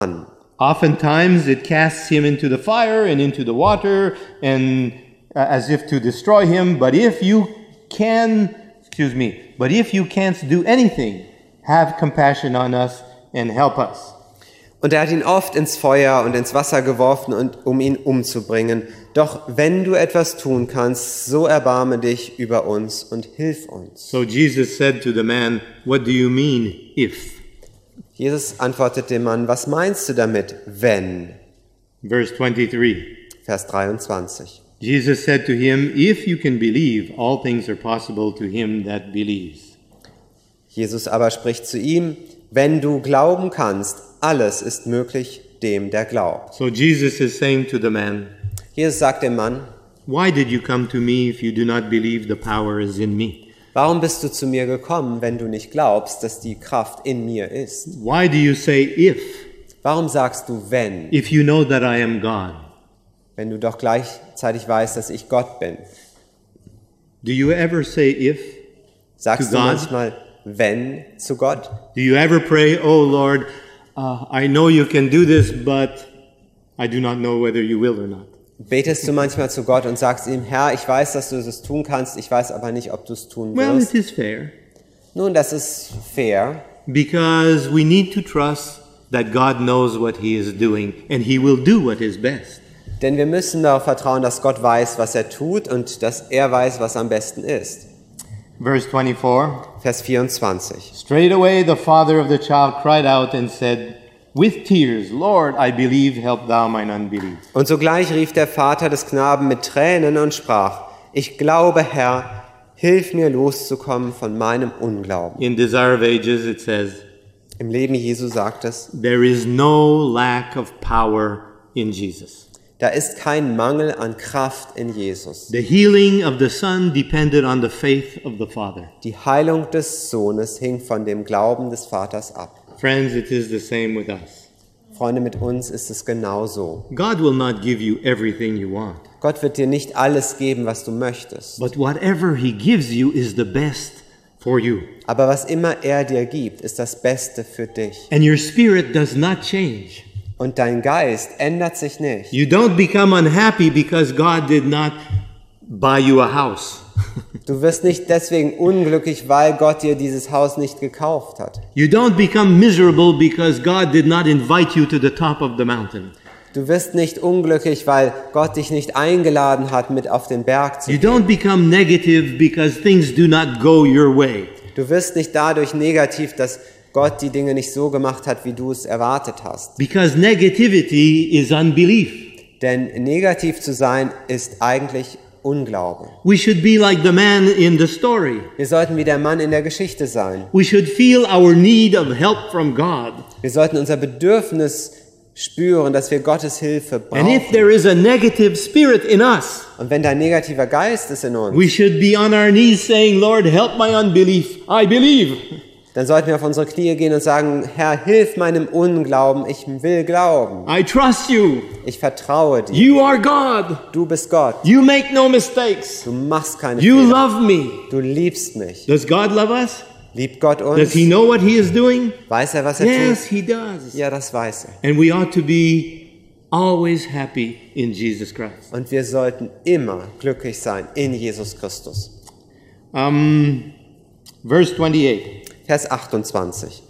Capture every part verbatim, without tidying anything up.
Oftentimes it casts him into the fire and into the water and uh, as if to destroy him. But if you can, excuse me, but if you can't do anything, have compassion on us and help us. Und er hat ihn oft ins Feuer und ins Wasser geworfen, und, um ihn umzubringen. Doch wenn du etwas tun kannst, so erbarme dich über uns und hilf uns. So Jesus said to the man, what do you mean, if? Jesus antwortet dem Mann, was meinst du damit, wenn? Verse twenty-three. Vers dreiundzwanzig. Jesus said to him, if you can believe, all things are possible to him that believes. Jesus aber spricht zu ihm, wenn du glauben kannst, alles ist möglich dem, der glaubt. So Jesus is saying to the man, Jesus sagt dem Mann, why did you come to me if you do not believe the power is in me? warum bist du zu mir gekommen, wenn du nicht glaubst, dass die Kraft in mir ist? Why do you say if, Warum sagst du wenn, if you know that I am God? wenn du doch gleichzeitig weißt, dass ich Gott bin? Do you ever say if? Sagst To du God? manchmal wenn zu Gott? Do you ever pray, oh Lord, uh, I know you can do this, but I do not know whether you will or not? Betest du manchmal zu Gott und sagst ihm, Herr, ich weiß, dass du es tun kannst, ich weiß aber nicht, ob du es tun Well, wirst? it is fair, Nun, das ist fair, because we need to trust that God knows what he is doing, and he will do what is best. denn wir müssen darauf vertrauen, dass Gott weiß, was er tut und dass er weiß, was am besten ist. Verse twenty-four. Vers vierundzwanzig. Straightway the father of the child cried out and said, with tears, Lord, I believe, help thou mine unbelief. Und sogleich rief der Vater des Knaben mit Tränen und sprach, ich glaube, Herr, hilf mir loszukommen von meinem Unglauben. In Desire of Ages it says, Im Leben Jesu sagt es, there is no lack of power in Jesus. da ist kein Mangel an Kraft in Jesus. The healing of the Son depended on the faith of the Father. Die Heilung des Sohnes hing von dem Glauben des Vaters ab. Friends, it is the same with us. Freunde, mit uns ist es genauso. God will not give you everything you want, Gott wird dir nicht alles geben, was du möchtest. but whatever he gives you is the best for you. Aber was immer er dir gibt, ist das Beste für dich. And your spirit does not change. Und dein Geist ändert sich nicht. You don't become unhappy because God did not buy you a house. Du wirst nicht deswegen unglücklich, weil Gott dir dieses Haus nicht gekauft hat. You don't become miserable because God did not invite you to the top of the mountain. Du wirst nicht unglücklich, weil Gott dich nicht eingeladen hat, mit auf den Berg zu You gehen. don't become negative because things do not go your way. Du wirst nicht dadurch negativ, dass Gott die Dinge nicht so gemacht hat, wie du es erwartet hast. Because negativity is unbelief. Denn negativ zu sein ist eigentlich Unglauben. We should be like the man in the story. Wir sollten wie der Mann in der Geschichte sein. We should feel our need of help from God. Wir sollten unser Bedürfnis spüren, dass wir Gottes Hilfe And if brauchen. there is a negative spirit in us, Und wenn da ein negativer Geist ist in uns, we should be on our knees saying, Lord, help my unbelief. I believe. dann sollten wir auf unsere Knie gehen und sagen, Herr, hilf meinem Unglauben, ich will glauben. I trust you. Ich vertraue dir. You are God. Du bist Gott. You make no mistakes. Du machst keine You Fehler. love me. Du liebst mich. Does God love us? Liebt Gott uns? Does he know what he is doing? Weiß er, was er Yes, tut? he does. Ja, das weiß er. And we ought to be always happy in Jesus Christ. Und wir sollten immer glücklich sein in Jesus Christus. Um, verse twenty-eight. Vers achtundzwanzig.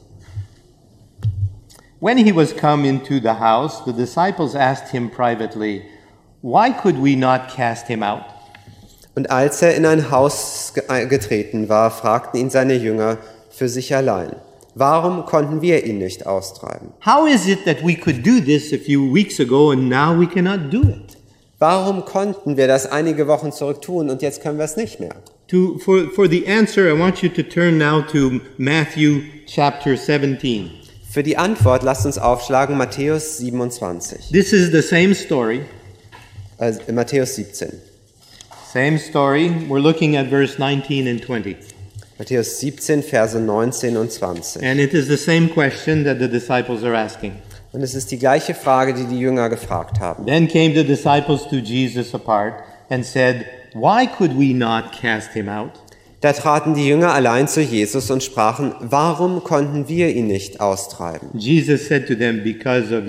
When he was come into the house, the disciples asked him privately, why could we not cast him out? Und als er in ein Haus ge- getreten war, fragten ihn seine Jünger für sich allein, warum konnten wir ihn nicht austreiben? How is it that we could do this a few weeks ago and now we cannot do it? Warum konnten wir das einige Wochen zurück tun und jetzt können wir es nicht mehr? To, for, for the answer, I want you to turn now to Matthew chapter seventeen. Für die Antwort lasst uns aufschlagen Matthäus siebenundzwanzig. This is the same story. Äh, Matthäus siebzehn. Same story. We're looking at verse nineteen and twenty. Matthäus siebzehn, Verse neunzehn und zwanzig. And it is the same question that the disciples are asking. Und es ist die gleiche Frage, die die Jünger gefragt haben. Then came the disciples to Jesus apart and said, why could we not cast him out? Da traten die Jünger allein zu Jesus und sprachen, warum konnten wir ihn nicht austreiben? Jesus said to them, because of